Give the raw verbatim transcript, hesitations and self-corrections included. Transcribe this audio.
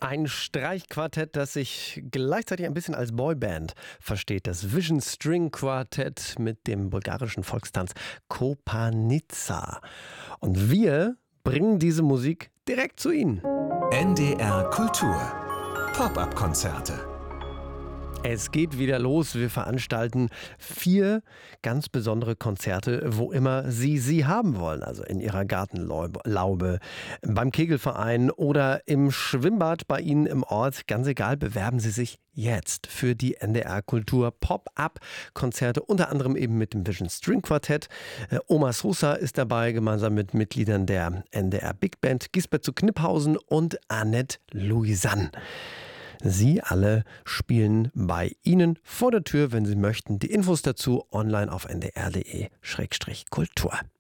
Ein Streichquartett, das sich gleichzeitig ein bisschen als Boyband versteht. Das Vision String Quartett mit dem bulgarischen Volkstanz Kopanica. Und wir bringen diese Musik direkt zu Ihnen. N D R Kultur. Pop-up-Konzerte. Es geht wieder los. Wir veranstalten vier ganz besondere Konzerte, wo immer Sie sie haben wollen. Also in Ihrer Gartenlaube, beim Kegelverein oder im Schwimmbad bei Ihnen im Ort. Ganz egal, bewerben Sie sich jetzt für die N D R Kultur Pop-up-Konzerte. Unter anderem eben mit dem Vision String Quartett. Äh, Oma Sosa ist dabei, gemeinsam mit Mitgliedern der N D R Big Band, Gisbert zu Kniphausen und Annette Louisanne. Sie alle spielen bei Ihnen vor der Tür, wenn Sie möchten. Die Infos dazu online auf n d r punkt d e Schrägstrich Kultur.